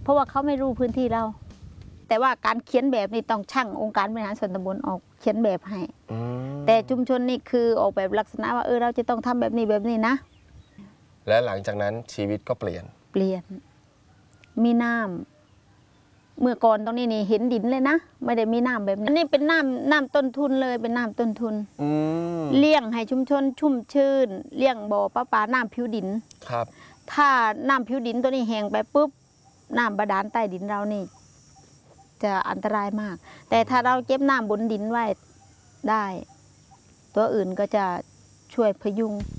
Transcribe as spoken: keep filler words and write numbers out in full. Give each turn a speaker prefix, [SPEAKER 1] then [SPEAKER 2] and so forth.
[SPEAKER 1] ราะว่าเขาไม่รู้พื้นที่เราแต่ว่าการเขียนแบบนี้ต้องช่างองค์การบริหารส่วนตำบลออกเขียนแบบให้แต่ชุมชนนี่คือออกแบบลักษณะว่าเออเราจะต้องทำแบบนี้แบบนี้นะ
[SPEAKER 2] และหลังจากนั้นชีวิตก็เปลี่ยน
[SPEAKER 1] เปลี่ยนมีน้ำเมื่อก่อนตรงนี้นี่เห็นดินเลยนะไม่ได้มีน้ำแบบนี้อันนี้เป็นน้ำน้ำต้นทุนเลยเป็นน้ำต้นทุนเลี้ยงให้ชุมชนชุ่มชื่นเลี้ยงบ่อปลาปลาน้ำผิวดิน
[SPEAKER 2] ครับ
[SPEAKER 1] ถ้าน้ำผิวดินตัวนี้แห้งไปปุ๊บน้ำบาดาลใต้ดินเรานี่จะอันตรายมากแต่ถ้าเราเก็บน้ำบนดินไว้ได้ตัวอื่นก็จะช่วยพยุง